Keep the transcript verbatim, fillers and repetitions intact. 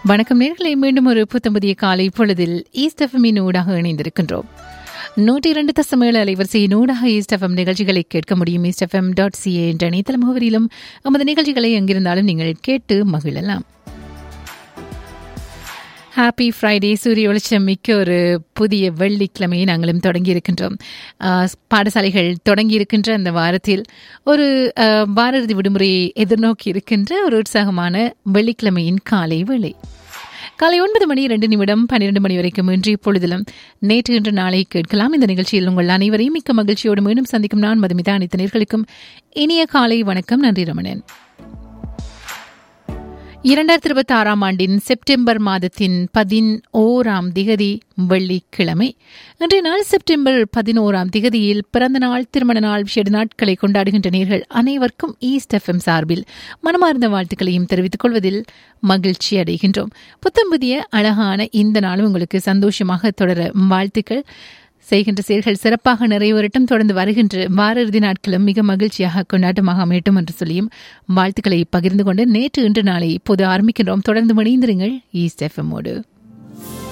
வணக்கம் நேர்களை, மீண்டும் ஒரு புத்தம்புதிய காலை பொழுதில் ஈஸ்ட் எஃப்எம்மின் ஊடாக இணைந்திருக்கின்றோம். நூற்றி இரண்டு தசம் ஏழு அலைவரிசையின் ஊடாக ஈஸ்ட் எஃப்எம் நிகழ்ச்சிகளை கேட்க முடியும். ஈஸ்ட் எஃப்எம் டாட் சிஏ என்ற இணையதள முகவரியிலும் நமது நிகழ்ச்சிகளை எங்கிருந்தாலும் நீங்கள் கேட்டு மகிழலாம். Happy Friday. சூரிய வெளிச்சம் மிக்க ஒரு புதிய வெள்ளிக்கிழமையை நாங்களும் தொடங்கி இருக்கின்றோம். பாடசாலைகள் தொடங்கி இருக்கின்ற அந்த வாரத்தில் ஒரு வார இறுதி விடுமுறையை எதிர்நோக்கி இருக்கின்ற ஒரு உற்சாகமான வெள்ளிக்கிழமையின் காலை வேளை. காலை ஒன்பது மணி இரண்டு நிமிடம் பன்னிரண்டு மணி வரைக்கும் இன்றைய பொழுதிலும் நேற்று இன்று நாளை கேட்கலாம். இந்த நிகழ்ச்சியில் உங்கள் அனைவரையும் மிக்க மகிழ்ச்சியோடு மீண்டும் சந்திக்கும் நான் மதுமிதா. அனைத்து நேயர்களுக்கும் இனிய காலை வணக்கம். நன்றி ரமணன். இரண்டாயிரத்தி இருபத்தி ஆறாம் ஆண்டின் செப்டம்பர் மாதத்தின் பதினோராம் திகதி வெள்ளிக்கிழமை. இன்றைய நாள் செப்டம்பர் பதினோராம் திகதியில் பிறந்த நாள், திருமண நாள், விசேட நாட்களை கொண்டாடுகின்ற நேர்கள் அனைவருக்கும் ஈஸ்ட் எஃப்எம் சார்பில் மனமார்ந்த வாழ்த்துக்களையும் தெரிவித்துக் கொள்வதில் மகிழ்ச்சி அடைகின்றோம். புத்தம் புதிய அழகான இந்த நாளும் உங்களுக்கு சந்தோஷமாக தொடர வாழ்த்துக்கள். செய்கின்ற செயல்கள் சிறப்பாக நிறைவேறட்டும். தொடர்ந்து வருகின்ற வார இறுதி நாட்களும் மிக மகிழ்ச்சியாக கொண்டாட்டமாக அமையட்டும் என்று சொல்லியும் வாழ்த்துக்களை பகிர்ந்து கொண்டு நேற்று இன்று நாளை இப்போது ஆரம்பிக்கின்றோம். தொடர்ந்து இணைந்திருங்கள் ஈஸ்ட் எஃப்எம்மோடு.